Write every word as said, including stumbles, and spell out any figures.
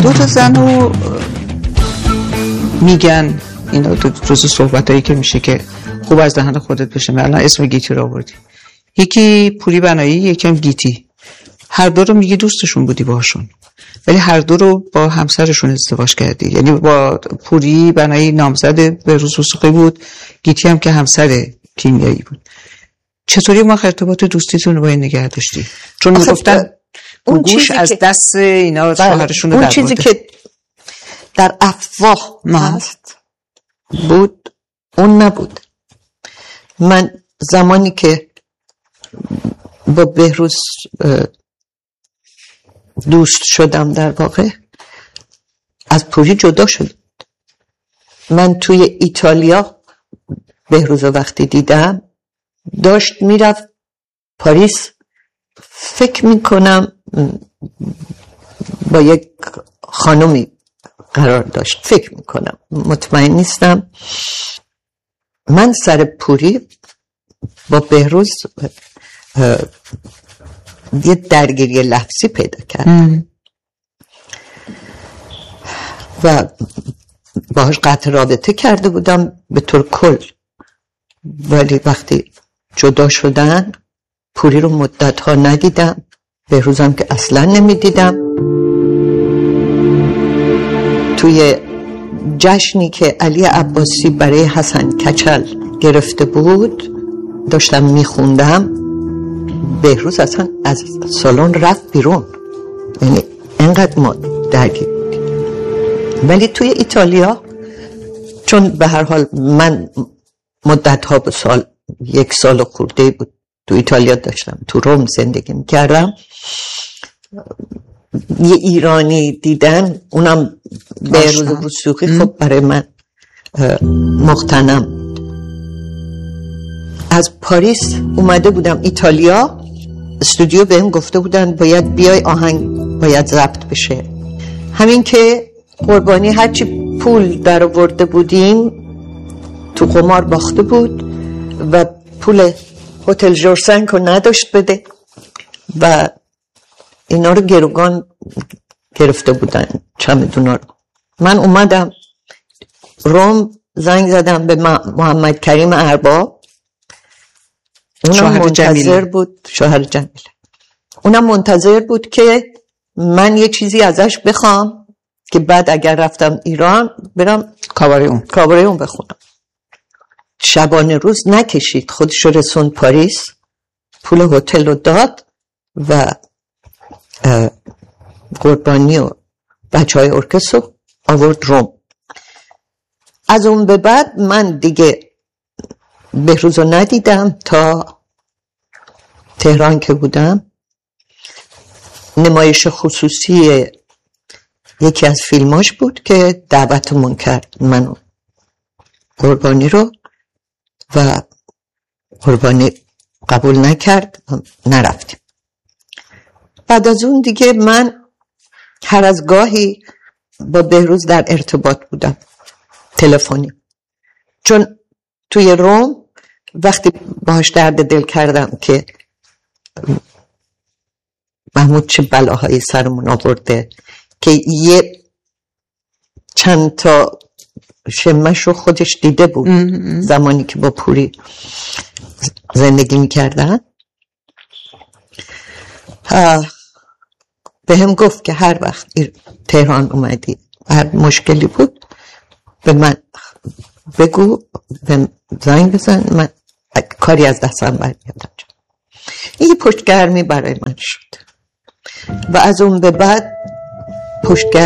دو تا زن رو میگن اینا دو روز صحبتایی که میشه که خوب از دهن خودت بشه. مثلا اسم گیتی رو آوردی، یکی پوری بنایی، یکی هم گیتی. هر دو رو میگی دوستشون بودی باهاشون، ولی هر دو رو با همسرشون ازدواج کردی. یعنی با پوری بنایی نامزد بهروز وثوقی بود، گیتی هم که همسر کیمیایی بود. چطوری ما ارتباط دوستیتون رو با این نگه داشتی؟ چون میگفتن اون گوش از دست اینا شوهرشون رو اون در چیزی برده. که در افواه هست بود اون نبود. من زمانی که با بهروز دوست شدم در واقع از پوری جدا شد. من توی ایتالیا بهروز وقتی دیدم داشت میرفت پاریس، فکر میکنم با یک خانومی قرار داشت، فکر میکنم، مطمئن نیستم. من سر پوری با بهروز یه درگیری لفظی پیدا کردم و باهاش قطع رابطه کرده بودم به طور کل، ولی وقتی جدا شدن پوری رو مدت ها ندیدم، بهروزم که اصلا نمیدیدم. توی جشنی که علی عباسی برای حسن کچل گرفته بود داشتم میخوندم، بهروز اصلا از سالن رفت بیرون، یعنی انقدر ما درگیر بودیم. ولی توی ایتالیا چون به هر حال من مدت ها به سال یک سال خورده بود تو ایتالیا داشتم، تو روم زندگی میکردم، یه ایرانی دیدن، اونم بهروز وثوقی، خب برای من مختنم. از پاریس اومده بودم ایتالیا، استودیو بهم گفته بودن باید بیای، آهنگ باید ضبط بشه. همین که قربانی هرچی پول در آورده بودیم تو قمار باخته بود و پول هتل جورسنگ رو نداشت بده و اینا رو گروگان گرفته بودن چمدونا رو. من اومدم روم، زنگ زدم به محمد کریم ارباب، اونم منتظر بود، شوهر جمیله، اونم منتظر بود که من یه چیزی ازش بخوام که بعد اگر رفتم ایران برم کاباره اون کاباره اون بخونم. شبانه روز نکشید، خودش رسوند پاریس، پول هتل رو داد و قربانی و بچه های ارکستر آورد روم. از اون به بعد من دیگه بهروز رو ندیدم تا تهران که بودم. نمایش خصوصی یکی از فیلماش بود که دعوتمون کرد منو قربانی رو و قربانی قبول نکرد، نرفتیم. بعد از اون دیگه من هر از گاهی با بهروز در ارتباط بودم تلفنی، چون توی روم وقتی باهاش درد دل کردم که محمود چه بلاهایی سرمون آورده که یه چند تا شمش رو خودش دیده بود زمانی که با پوری زندگی میکردن، به هم گفت که هر وقت تهران اومدی هر مشکلی بود به من بگو، به زنگ بزن، من کاری از دستم برمیاد. این یه پشتگرمی برای من شد و از اون به بعد پشتگر